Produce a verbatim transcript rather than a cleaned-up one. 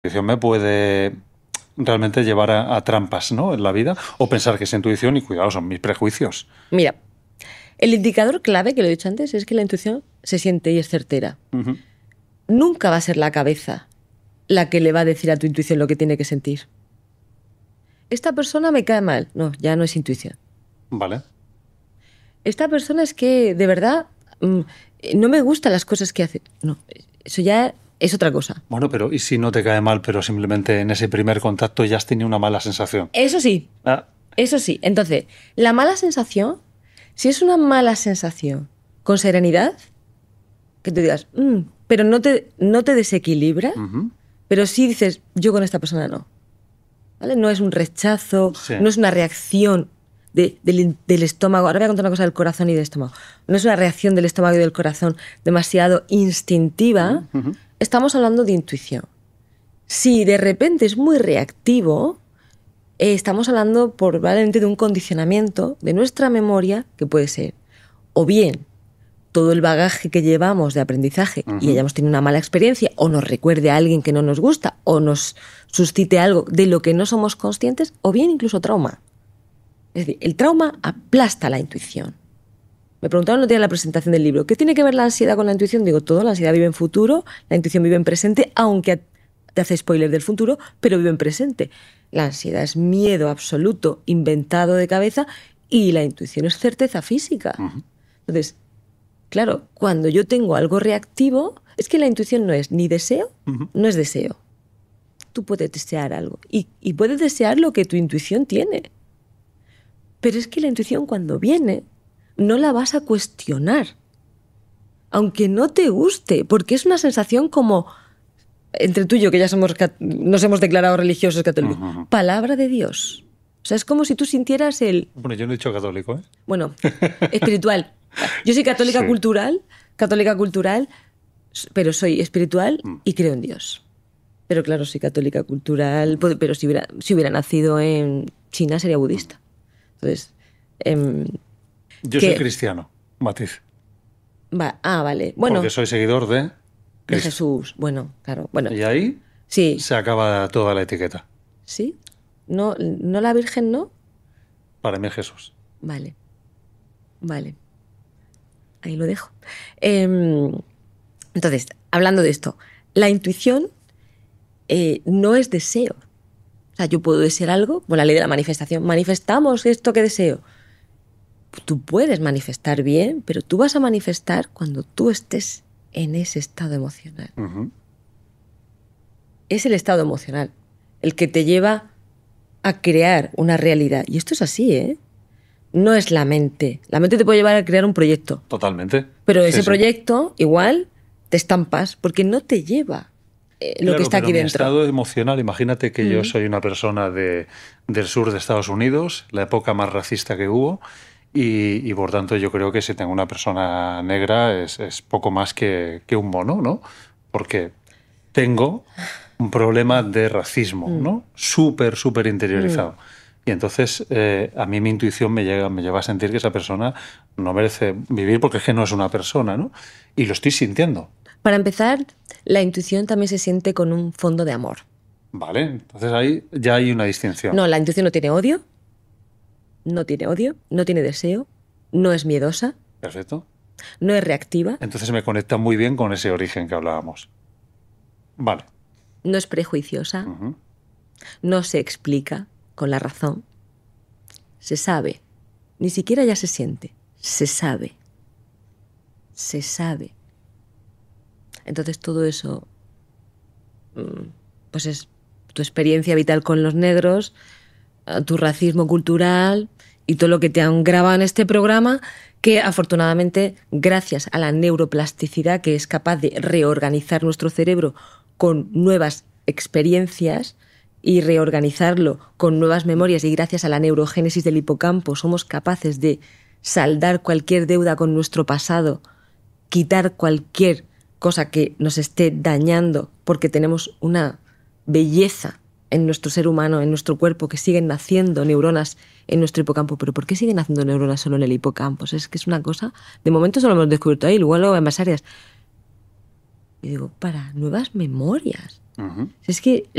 intuición me puede realmente llevar a, a trampas, ¿no?, en la vida, o pensar que es intuición y cuidado, son mis prejuicios. Mira, el indicador clave, que lo he dicho antes, es que la intuición se siente y es certera. Uh-huh. Nunca va a ser la cabeza la que le va a decir a tu intuición lo que tiene que sentir. Esta persona me cae mal. No, ya no es intuición. Vale. Esta persona es que, de verdad, mmm, no me gustan las cosas que hace. No, eso ya es otra cosa. Bueno, pero ¿y si no te cae mal, pero simplemente en ese primer contacto ya has tenido una mala sensación? Eso sí. Ah. Eso sí. Entonces, la mala sensación, si es una mala sensación con serenidad, que te digas, mmm, pero no te, no te desequilibra, Uh-huh. pero sí dices, yo con esta persona no. ¿Vale? No es un rechazo, Sí. no es una reacción de, del, del estómago. Ahora voy a contar una cosa del corazón y del estómago. No es una reacción del estómago y del corazón demasiado instintiva. Uh-huh. Estamos hablando de intuición. Si de repente es muy reactivo, eh, estamos hablando probablemente de un condicionamiento de nuestra memoria, que puede ser o bien todo el bagaje que llevamos de aprendizaje uh-huh. y hayamos tenido una mala experiencia, o nos recuerde a alguien que no nos gusta, o nos suscite algo de lo que no somos conscientes, o bien incluso trauma. Es decir, el trauma aplasta la intuición. Me preguntaron el otro día en la presentación del libro, ¿qué tiene que ver la ansiedad con la intuición? Digo, todo, la ansiedad vive en futuro, la intuición vive en presente, aunque te hace spoiler del futuro, pero vive en presente. La ansiedad es miedo absoluto, inventado de cabeza, y la intuición es certeza física. Uh-huh. Entonces, claro, cuando yo tengo algo reactivo, es que la intuición no es ni deseo, uh-huh. no es deseo. Tú puedes desear algo y, y puedes desear lo que tu intuición tiene. Pero es que la intuición cuando viene no la vas a cuestionar, aunque no te guste, porque es una sensación como, entre tú y yo, que ya somos, nos hemos declarado religiosos católicos, uh-huh. palabra de Dios. O sea, es como si tú sintieras el... Bueno, yo no he dicho católico, ¿eh? Bueno, espiritual. Yo soy católica sí. cultural, católica cultural, pero soy espiritual y creo en Dios. Pero claro, soy católica cultural, pero si hubiera, si hubiera nacido en China sería budista. Entonces... Eh, Yo que, soy cristiano, matiz. Va, ah, vale. Bueno, porque soy seguidor de... De Jesús, bueno, claro. Bueno, y ahí sí. se acaba toda la etiqueta. ¿Sí? ¿No, no la Virgen no? Para mí es Jesús. Vale. Vale. Ahí lo dejo. Eh, entonces, hablando de esto, la intuición eh, no es deseo. O sea, yo puedo desear algo, por la ley de la manifestación, manifestamos esto que deseo. Tú puedes manifestar bien, pero tú vas a manifestar cuando tú estés en ese estado emocional. Uh-huh. Es el estado emocional el que te lleva a crear una realidad. Y esto es así, ¿eh? No es la mente. La mente te puede llevar a crear un proyecto. Totalmente. Pero ese sí, proyecto, sí. igual, te estampas porque no te lleva eh, lo claro, que está pero aquí mi dentro. Estado emocional, imagínate que mm. yo soy una persona de, del sur de Estados Unidos, la época más racista que hubo, y, y por tanto yo creo que si tengo una persona negra es, es poco más que, que un mono, ¿no? Porque tengo un problema de racismo, mm. ¿no? Súper, súper interiorizado. Mm. Y entonces eh, a mí mi intuición me, llega, me lleva a sentir que esa persona no merece vivir porque es que no es una persona, ¿no? Y lo estoy sintiendo. Para empezar, la intuición también se siente con un fondo de amor. Vale, entonces ahí ya hay una distinción. No, la intuición no tiene odio, no tiene odio, no tiene deseo, no es miedosa. Perfecto. No es reactiva. Entonces me conecta muy bien con ese origen que hablábamos. Vale. No es prejuiciosa, uh-huh. no se explica con la razón. Se sabe, ni siquiera ya se siente, se sabe. Se sabe. Entonces todo eso, pues es tu experiencia vital con los negros, tu racismo cultural y todo lo que te han grabado en este programa, que afortunadamente, gracias a la neuroplasticidad que es capaz de reorganizar nuestro cerebro con nuevas experiencias y reorganizarlo con nuevas memorias, y gracias a la neurogénesis del hipocampo somos capaces de saldar cualquier deuda con nuestro pasado, quitar cualquier cosa que nos esté dañando, porque tenemos una belleza en nuestro ser humano, en nuestro cuerpo, que siguen naciendo neuronas en nuestro hipocampo. ¿Pero por qué siguen naciendo neuronas solo en el hipocampo? Es que es una cosa... De momento solo hemos descubierto ahí, luego en más áreas. Y digo, para nuevas memorias. Ujú. Es que